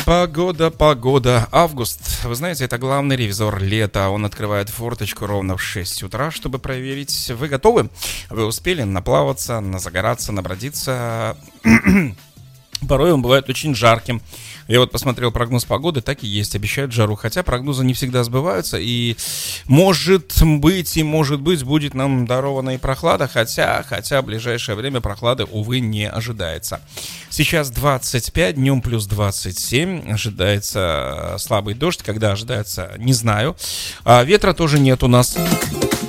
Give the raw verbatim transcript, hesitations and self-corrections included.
Погода, погода. Август. Вы знаете, это главный ревизор лета. Он открывает форточку ровно в шесть утра, чтобы проверить, вы готовы? Вы успели наплаваться, назагораться, набродиться. Порой он бывает очень жарким. Я вот посмотрел прогноз погоды, так и есть, обещают жару. Хотя прогнозы не всегда сбываются. И может быть, и может быть, будет нам дарована и прохлада. Хотя, хотя в ближайшее время прохлады, увы, не ожидается. Сейчас двадцать пять, днем плюс двадцать семь. Ожидается слабый дождь. Когда ожидается, не знаю. А ветра тоже нет у нас.